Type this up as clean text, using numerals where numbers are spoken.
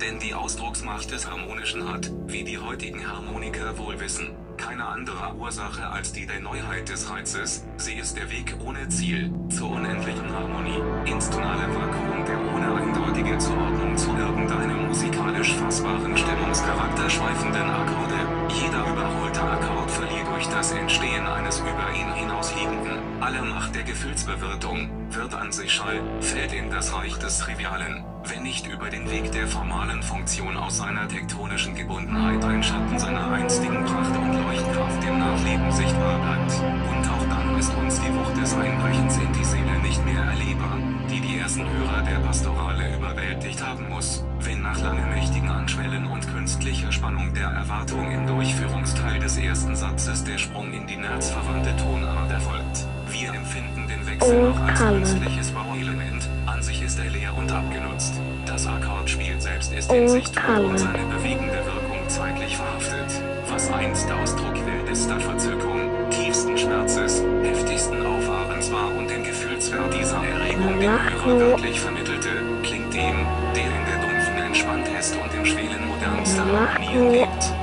Denn die Ausdrucksmacht des Harmonischen hat, wie die heutigen Harmoniker wohl wissen, keine andere Ursache als die der Neuheit des Reizes. Sie ist der Weg ohne Ziel, zur unendlichen Harmonie, ins tonale Vakuum der ohne eindeutige Zuordnung zu irgendeinem musikalisch fassbaren Stimmungscharakter schweifenden Akkorde. Jeder überholte Akkord verliert durch das Entstehen eines über ihn hinausliegenden, alle Macht der Gefühlsbewirtung, wird an sich Schall, fällt in das Reich des Trivialen, wenn nicht über den Weg der formalen Funktion aus seiner tektonischen Gebundenheit ein Schatten seiner einstigen Pracht und Leuchtkraft im Nachleben sichtbar bleibt. Und auch dann ist uns die Wucht des Einbrechens in die Seele nicht mehr erlebbar, die die ersten Hörer der Pastorale überwältigt haben muss, wenn nach lange mächtigen Anschwellen und künstlicher Spannung der Erwartung im Durchführungsteil des ersten Satzes der Sprung in die nerzverwandte Tonart erfolgt. Wir empfinden den Wechsel noch als künstliches Bauelement, an sich ist er leer und abgenutzt. Das Akkordspiel selbst ist in sich tot und seine bewegende Wirkung zeitlich verhaftet. Was einst Ausdruck wildester Verzückung, tiefsten Schmerzes, heftigsten Auffahrens war und den Gefühlswert dieser Erregung dem Hörer wirklich vermittelte, klingt dem, der in der dumpfen entspannt ist und im schwelen modernster Harmonien lebt,